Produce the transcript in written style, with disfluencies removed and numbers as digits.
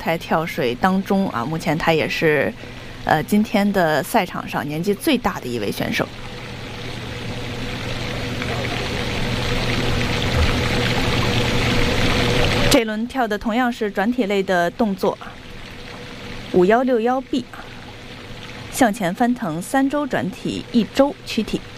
台跳水当中啊，目前他也是今天的赛场上年纪最大的一位选手。这轮跳的同样是转体类的动作，5161B，向前翻腾3周转体，1周躯体。